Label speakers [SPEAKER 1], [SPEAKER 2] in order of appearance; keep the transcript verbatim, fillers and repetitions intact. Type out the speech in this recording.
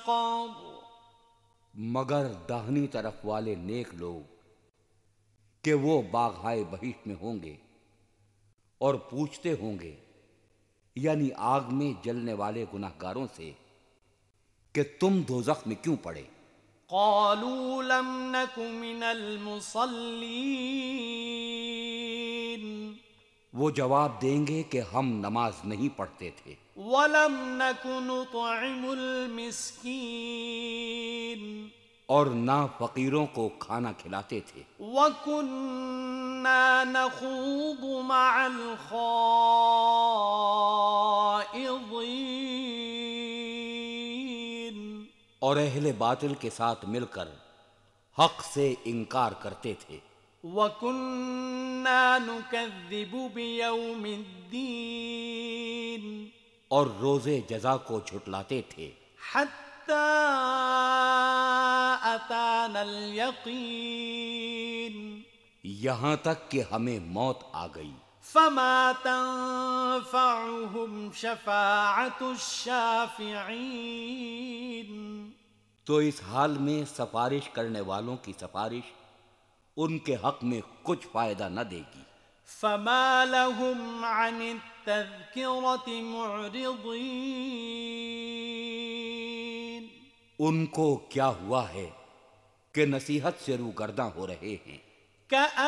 [SPEAKER 1] سقر
[SPEAKER 2] مگر داہنی طرف والے نیک لوگ کہ وہ باغہائے بہشت میں ہوں گے اور پوچھتے ہوں گے، یعنی آگ میں جلنے والے گناہگاروں سے، کہ تم دوزخ میں کیوں پڑے؟
[SPEAKER 1] قالوا لم نك من المصلين
[SPEAKER 2] وہ جواب دیں گے کہ ہم نماز نہیں پڑھتے تھے
[SPEAKER 1] ولم نك نطعم المسكين
[SPEAKER 2] اور نہ فقیروں کو کھانا کھلاتے تھے،
[SPEAKER 1] وكنا نخوض مع الخائضين
[SPEAKER 2] اور اہل باطل کے ساتھ مل کر حق سے انکار کرتے تھے،
[SPEAKER 1] وَكُنَّا نُكَذِّبُ بِيَوْمِ الدِّينِ
[SPEAKER 2] اور روز جزا کو جھٹلاتے تھے،
[SPEAKER 1] حَتَّى أَتَانَا الْيَقِينُ
[SPEAKER 2] یہاں تک کہ ہمیں موت آ گئی۔
[SPEAKER 1] فَمَا تَنفَعُهُمْ شَفَاعَةُ الشَّافِعِينَ
[SPEAKER 2] تو اس حال میں سفارش کرنے والوں کی سفارش ان کے حق میں کچھ فائدہ نہ دے گی۔
[SPEAKER 1] فَمَا لَهُمْ عَنِ التَّذْكِرَةِ مُعْرِضِينَ
[SPEAKER 2] ان کو کیا ہوا ہے کہ نصیحت سے روگرداں ہو رہے ہیں؟